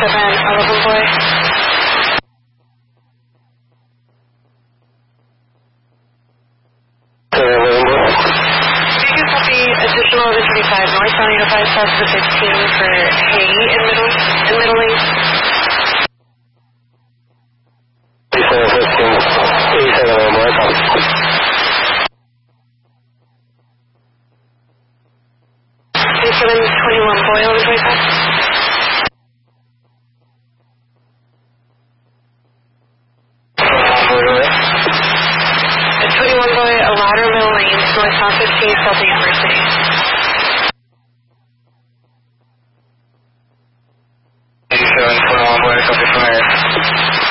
11 boy. You can copy additional 1125 north on 805 south to 15 for Hay in Middle Lane. 87 north. 21 boy, 1125. 21 boy, a ladder Middle Lane, north south 15, South University.